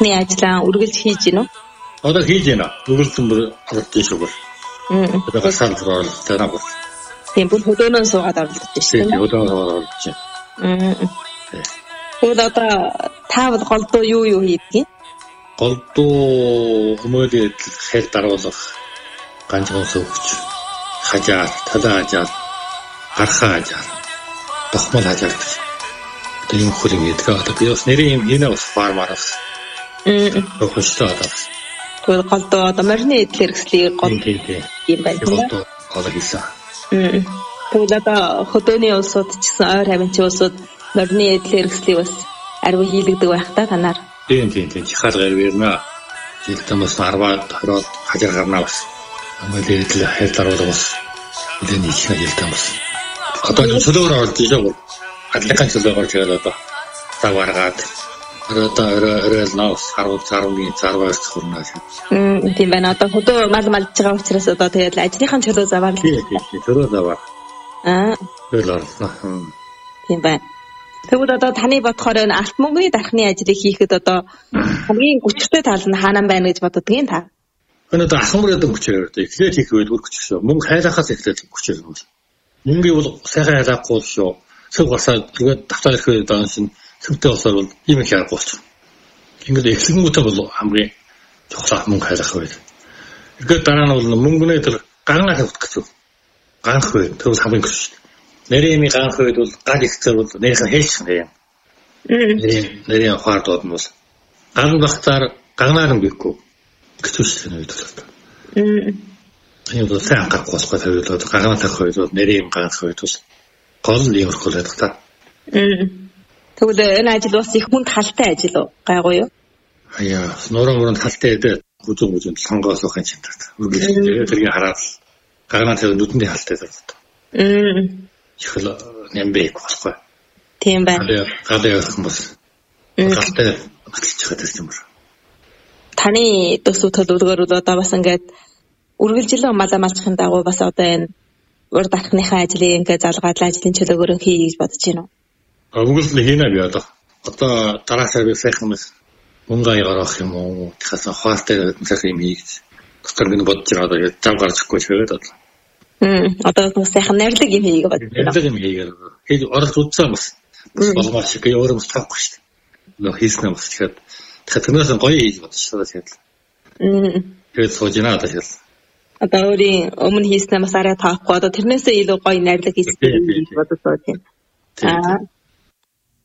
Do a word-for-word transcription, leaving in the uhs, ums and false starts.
дархны ажлаа үргэлж хийж гинөө? Одоо хийж байна. Үргэлжлэн бүр оролцож шүүгэр. Мм. Одоо сард оролцож байна. Тийм бүр хөдөөнөө суугаад оролцож шүү дээ. Хөдөөнөө оролцож байна. Мм. Тэгвэл одоо та бол голдуу юу юу хийдэг юм? Голдуу хүмүүдэд хэл даруулах, ганцхан сөвч, хажаар, талаажаар, гархаа хажаар, тохмол хажаар. Тийм хөрөнгө гэдэг. Одоо би бас нэрийн юм хийнэ бас фармараас. Мм. Хөөстэй одоо. Тэгвэл голдуу одоо морины эдэл хэрэгслийг гол юм байна. Голдуу одоо хийсэн. Мм. Тэгвэл одоо хөдөөний улсууд ч гэсэн ойр хавьчийн улсууд морины эдэл хэрэгслийг бас арвуу хийлэгдэг байх та танаар. Тийм тийм тийм чихал гэрвэрнэ. Жилдээ бас арваад хороод хажаар гарнаа бас. Амгаль эдэл хэл даруулах бас энэ их жилдээ бас. Одоо энэ төлөөр орж ирээ. Адлахын төлөөр тэгээд одоо цаг гаргаад одоо орой наус харуул цааруугийн цаарваас хүрнэ. Мм тийм байна. Одоо хөдөө мал малж байгаа учраас одоо тэгээд ажлынхаа төлөө заваар. Тийм тийм төлөө заваар. Аа. Төлөө орсон. Тийм байна. Тэгвэл одоо таны бодохоор энэ алт мөнгөний дархны ажлыг хийхэд одоо хамгийн хүчтэй тал нь хаана байна гэж боддог юм та? Энэ одоо ахмар гэдэг хүчээр одоо эхлээд хийх үед бүр хүчтэй. Мөнгө хайлахаас эхлээд хүчээр бол. Мөнгө бол сайхан хайлахгүй шүү. Цэг басаа тэгээд давтаа ирэхэд одоо шин цэгтэй болсоор бол ийм их арга болчих. Ингээд эхлэнгүүтээ бол хамгийн чухал мөнгө хайлах үед. Тэгээд дараа нь бол мөнгөний тэр гангаа тавьчих гэж. Ганх үед тэр хамгийн хүчтэй. Нэрийн ганх үед бол гал ихтэй бол нэрийнх нь хэлчих юм. Нэрийн нэрийн хаард бод нь бол ган багтаар гангаар нь бихгүй гэвч энэ үед бол. Энэ бол сайн анхаарах болохгүй тавиулаад гангаа тавих үед бол нэрийн ганх үед бол гол нь юм хөлөөд та. Тэгвэл энэ ажил бас их хүнд халтай ажил уу? Гайгүй юу? Аяа, нуруу мөрөнд халтай гэдэг бүзүүн бүзүүн сонгоос ухаан чимтэй. Үргэлж тэрийг хараад гангаа тавих нүдэндээ халтай байдаг. Мм. Ихэл нэмбэг болохгүй. Тийм байна. Гадаа явах юм бас. Галтай баталчих гэдэг юм байна. Таны төсөв төлөвлөгөөр бол одоо бас ингээд үргэлжлэн малаа малчхын дагуу бас одоо энэ урд дарахныхаа ажлыг ингээд залгаад ажлын чөлөөгөөр хий гэж бодож байна уу? Үргэлжлэн хийнэ би одоо. Одоо дараасаа би сайхан мэс мөнгө аягаар авах юм уу? Тэхээс хаваартай сайхан юм хийж. Доктор минь бодож байгаа одоо зам гарчихгүй шигээд одоо. Мм одоо сайхан нэрлэг юм хийгээ бодож байна. Нэрлэг юм хийгээд хийж оролж удсан бас. Болмоор шиг өөрөө бас тавхгүй шүү дээ. Нөө хийснэ бас тэгэхээр тэгэхээр тэрнээс гоё хийж бодож байгаа тэгээд. Мм тэгээд сууж байна одоо тэгэл. Одоо өөрийн өмнө хийснэ бас арай таахгүй одоо тэрнээсээ илүү гоё нэрлэг хийсэн гэж бодож байна. Аа